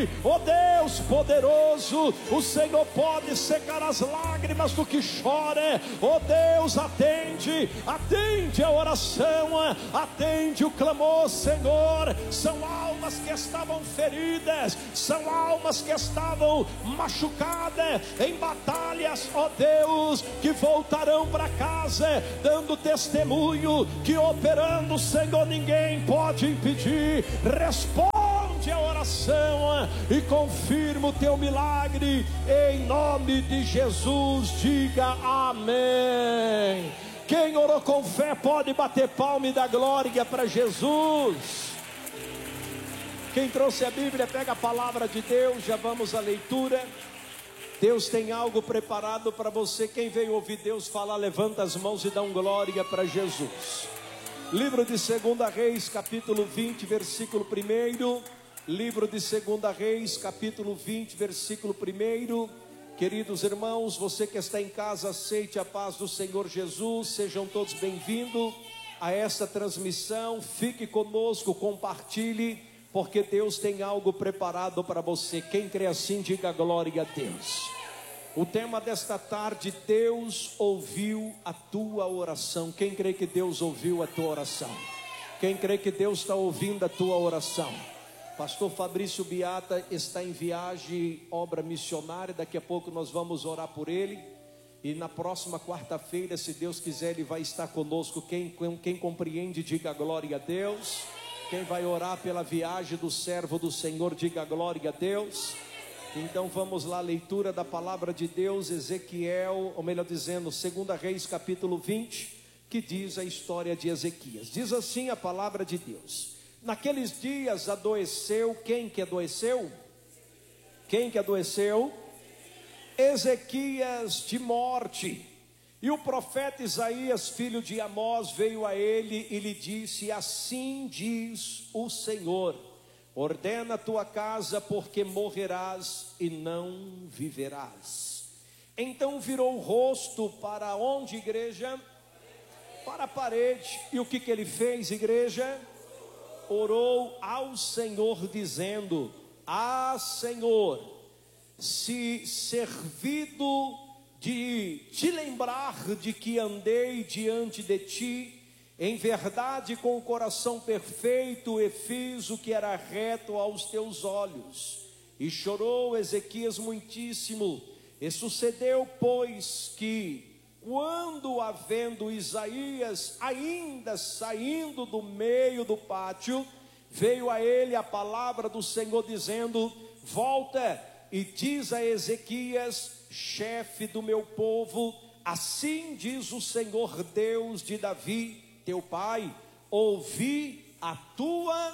ti, ó Deus poderoso. O Senhor pode secar as lágrimas do que chora. Ó Deus, atende a oração, atende o clamor, Senhor. São almas que estavam feridas, são almas que estavam machucadas em batalhas, ó Deus, que voltarão para casa dando testemunho que operando, Senhor, ninguém pode impedir. Responde a oração e confirma o teu milagre em nome de Jesus. Diga amém. Quem orou com fé pode bater palma e dar glória para Jesus. Quem trouxe a Bíblia, pega a palavra de Deus. Já vamos à leitura. Deus tem algo preparado para você. Quem veio ouvir Deus falar, levanta as mãos e dá glória para Jesus. Livro de 2 Reis, capítulo 20, versículo 1. Livro de 2 Reis, capítulo 20, versículo 1. Queridos irmãos, você que está em casa, aceite a paz do Senhor Jesus. Sejam todos bem-vindos a esta transmissão. Fique conosco, compartilhe, porque Deus tem algo preparado para você. Quem crê assim, diga glória a Deus. O tema desta tarde: Deus ouviu a tua oração. Quem crê que Deus ouviu a tua oração? Quem crê que Deus está ouvindo a tua oração? Pastor Fabrício Biata está em viagem, obra missionária. Daqui a pouco nós vamos orar por ele. E na próxima quarta-feira, se Deus quiser, ele vai estar conosco. Quem compreende, diga glória a Deus. Quem vai orar pela viagem do servo do Senhor, diga glória a Deus. Então vamos lá, leitura da palavra de Deus, Ezequiel, ou melhor dizendo, 2 Reis capítulo 20, que diz a história de Ezequias. Diz assim a palavra de Deus: naqueles dias adoeceu, quem que adoeceu? Quem que adoeceu? Ezequias de morte. E o profeta Isaías, filho de Amós, veio a ele e lhe disse: assim diz o Senhor, ordena a tua casa, porque morrerás e não viverás. Então virou o rosto para onde, igreja? Para a parede. E o que ele fez, igreja? Orou ao Senhor, dizendo: ah, Senhor, se servido de te lembrar de que andei diante de ti em verdade, com o coração perfeito, e fiz o que era reto aos teus olhos. E chorou Ezequias muitíssimo. E sucedeu, pois, que quando, havendo Isaías ainda saindo do meio do pátio, veio a ele a palavra do Senhor, dizendo: volta e diz a Ezequias, chefe do meu povo, assim diz o Senhor Deus de Davi, teu pai, ouvi a tua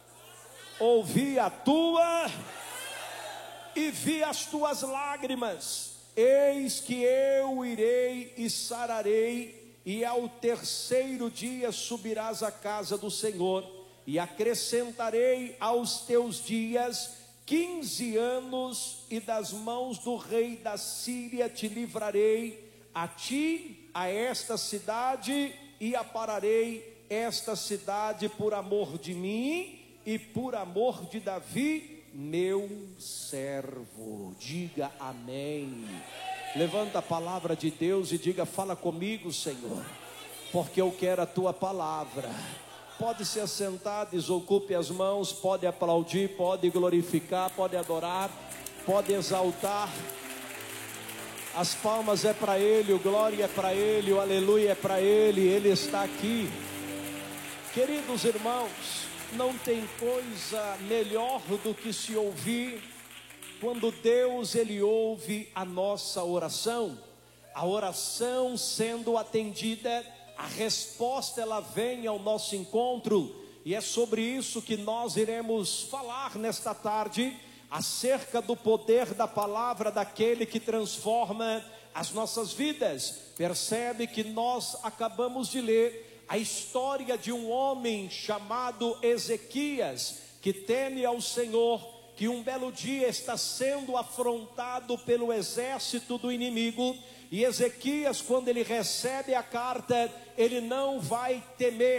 e vi as tuas lágrimas. Eis que eu irei e sararei, e ao terceiro dia subirás à casa do Senhor, e acrescentarei aos teus dias 15 anos, e das mãos do rei da Síria te livrarei, a ti, a esta cidade, e apararei esta cidade por amor de mim e por amor de Davi, meu servo. Diga amém. Levanta a palavra de Deus e diga: fala comigo, Senhor, porque eu quero a tua palavra. Pode se assentar, desocupe as mãos, pode aplaudir, pode glorificar, pode adorar, pode exaltar. As palmas é para Ele, o glória é para Ele, o aleluia é para Ele, Ele está aqui. Queridos irmãos, não tem coisa melhor do que se ouvir quando Deus, Ele ouve a nossa oração. A oração sendo atendida, a resposta ela vem ao nosso encontro. E é sobre isso que nós iremos falar nesta tarde, acerca do poder da palavra daquele que transforma as nossas vidas. Percebe que nós acabamos de ler a história de um homem chamado Ezequias, que teme ao Senhor, que um belo dia está sendo afrontado pelo exército do inimigo. E Ezequias, quando ele recebe a carta, ele não vai temer,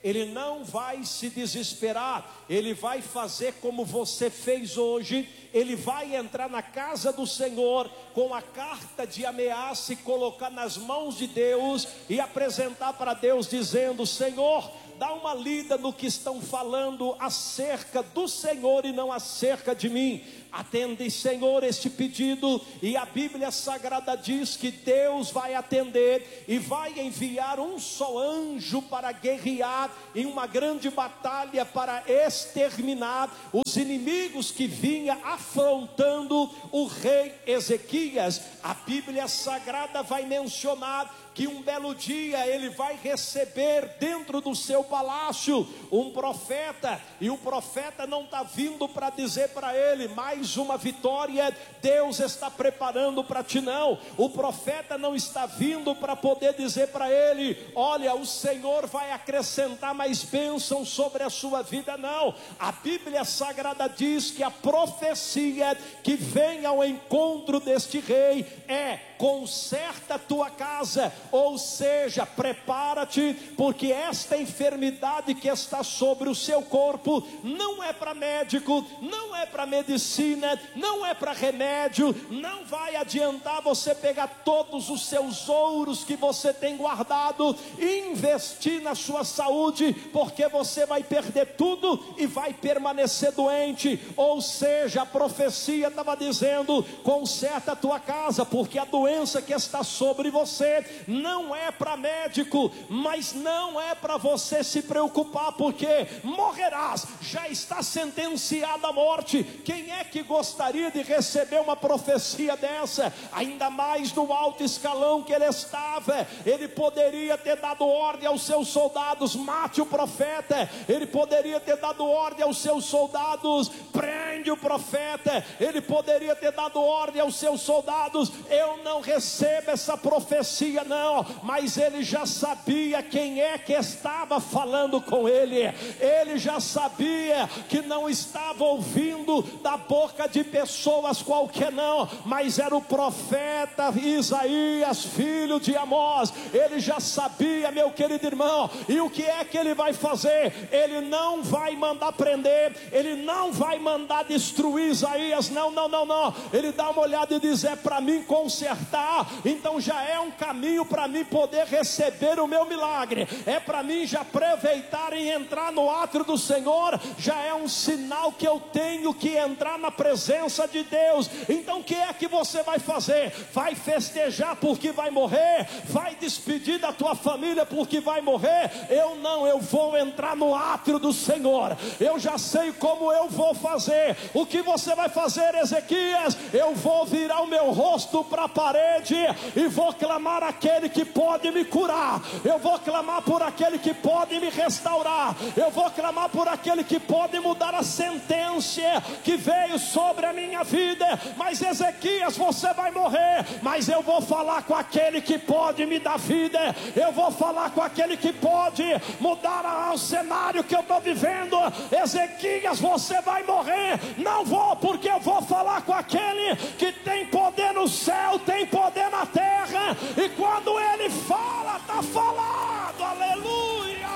ele não vai se desesperar, ele vai fazer como você fez hoje. Ele vai entrar na casa do Senhor com a carta de ameaça e colocar nas mãos de Deus e apresentar para Deus dizendo: Senhor, dá uma lida no que estão falando acerca do Senhor e não acerca de mim. Atende, Senhor, este pedido. E a Bíblia Sagrada diz que Deus vai atender e vai enviar um só anjo para guerrear em uma grande batalha, para exterminar os inimigos que vinha afrontando o rei Ezequias. A Bíblia Sagrada vai mencionar que um belo dia ele vai receber dentro do seu palácio um profeta, e o profeta não está vindo para dizer para ele: mais uma vitória Deus está preparando para ti, não. O profeta não está vindo para poder dizer para ele: olha, o Senhor vai acrescentar mais bênção sobre a sua vida, não. A Bíblia Sagrada diz que a profecia que vem ao encontro deste rei é: conserta a tua casa, ou seja, prepara-te, porque esta enfermidade que está sobre o seu corpo não é para médico, não é para medicina, não é para remédio. Não vai adiantar você pegar todos os seus ouros que você tem guardado e investir na sua saúde, porque você vai perder tudo e vai permanecer doente. Ou seja, a profecia estava dizendo: conserta a tua casa, porque a doença que está sobre você não é para médico, mas não é para você se preocupar, porque morrerás, já está sentenciado à morte. Quem é que gostaria de receber uma profecia dessa? Ainda mais no alto escalão que ele estava. Ele poderia ter dado ordem aos seus soldados: mate o profeta. Ele poderia ter dado ordem aos seus soldados: prende o profeta. Ele poderia ter dado ordem aos seus soldados: eu não recebo essa profecia, não. Mas ele já sabia quem é que estava falando com ele. Ele já sabia que não estava ouvindo da boca de pessoas qualquer, não, mas era o profeta Isaías, filho de Amós. Ele já sabia, meu querido irmão. E o que é que ele vai fazer? Ele não vai mandar prender, ele não vai mandar destruir Isaías, não. Ele dá uma olhada e diz: é para mim consertar, então já é um caminho para mim poder receber o meu milagre, é para mim já aproveitar e entrar no átrio do Senhor, já é um sinal que eu tenho que entrar na presença de Deus. Então o que é que você vai fazer? Vai festejar porque vai morrer? Vai despedir da tua família porque vai morrer? Eu não, eu vou entrar no átrio do Senhor. Eu já sei como eu vou fazer. O que você vai fazer, Ezequias? Eu vou virar o meu rosto para a parede e vou clamar aquele que pode me curar. Eu vou clamar por aquele que pode me restaurar. Eu vou clamar por aquele que pode mudar a sentença que veio sobre a minha vida. Mas Ezequias, você vai morrer, mas eu vou falar com aquele que pode me dar vida. Eu vou falar com aquele que pode mudar o cenário que eu estou vivendo. Ezequias, você vai morrer. Não vou, porque eu vou falar com aquele que tem poder no céu, tem poder na terra, e quando ele fala, está falado. Aleluia,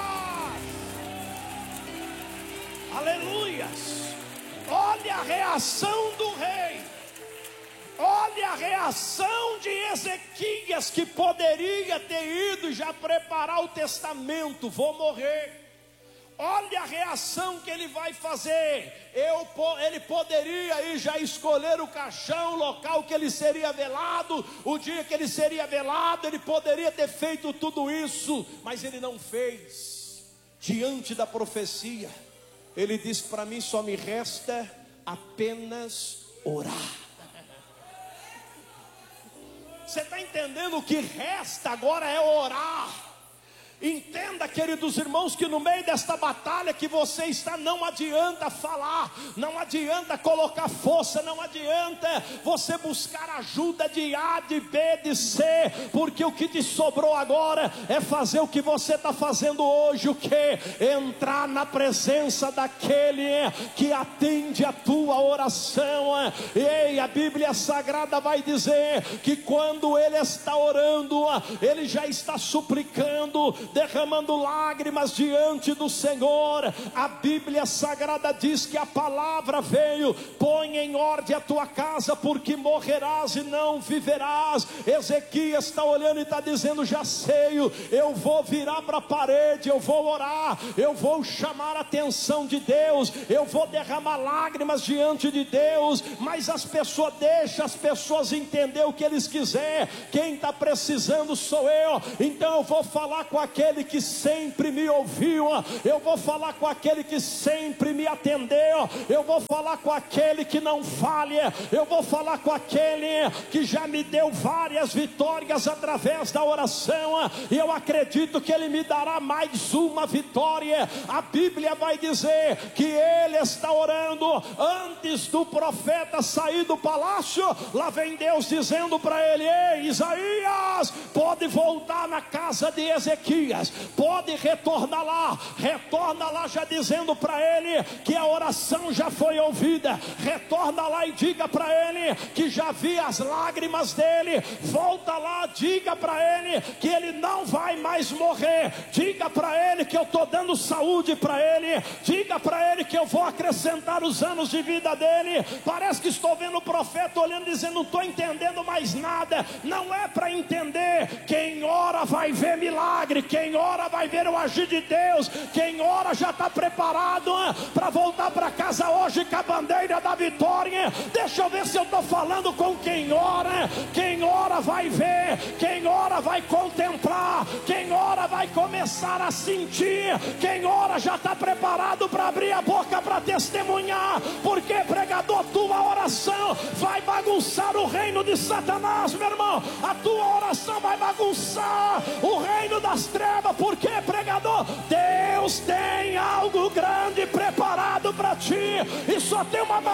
aleluias. Olha a reação do rei, olha a reação de Ezequias, que poderia ter ido já preparar o testamento: vou morrer. Olha a reação que ele vai fazer. Ele poderia ir já escolher o caixão, o local que ele seria velado, o dia que ele seria velado. Ele poderia ter feito tudo isso, mas ele não fez. Diante da profecia, ele disse: para mim só me resta apenas orar. Você está entendendo? O que resta agora é orar. Entenda, queridos irmãos, que no meio desta batalha que você está, não adianta falar, não adianta colocar força, não adianta você buscar ajuda de A, de B, de C, porque o que te sobrou agora é fazer o que você está fazendo hoje. O que? Entrar na presença daquele que atende a tua oração. Ei, a Bíblia Sagrada vai dizer que quando ele está orando, ele já está suplicando derramando lágrimas diante do Senhor. A Bíblia Sagrada diz que a palavra veio: põe em ordem a tua casa, porque morrerás e não viverás. Ezequias está olhando e está dizendo: já sei, eu vou virar para a parede, eu vou orar, eu vou chamar a atenção de Deus, eu vou derramar lágrimas diante de Deus. Mas as pessoas, deixa as pessoas entender o que eles quiserem. Quem está precisando sou eu. Então eu vou falar com aquele que sempre me ouviu, eu vou falar com aquele que sempre me atendeu, eu vou falar com aquele que não falha, eu vou falar com aquele que já me deu várias vitórias através da oração, e eu acredito que ele me dará mais uma vitória. A Bíblia vai dizer que ele está orando antes do profeta sair do palácio. Lá vem Deus dizendo para ele: ei, Isaías, pode voltar na casa de Ezequias, pode retornar lá, retorna lá, já dizendo para ele que a oração já foi ouvida. Retorna lá e diga para ele que já vi as lágrimas dele. Volta lá, diga para ele que ele não vai mais morrer. Diga para ele que eu estou dando saúde para ele. Diga para ele que eu vou acrescentar os anos de vida dele. Parece que estou vendo o profeta olhando e dizendo: não estou entendendo mais nada. Não é para entender. Quem ora vai ver milagre, quem ora vai ver o agir de Deus, quem ora já está preparado para voltar para casa hoje com a bandeira da vitória. Deixa eu ver se eu estou falando com quem ora. Quem ora vai ver, quem ora vai contemplar, quem ora vai começar a sentir, quem ora já está preparado para abrir a boca para testemunhar. Porque, pregador, tua oração vai bagunçar o reino de Satanás, meu irmão. A tua oração vai bagunçar o reino das trevas. Porque, pregador, Deus tem algo grande preparado para ti, e só tem uma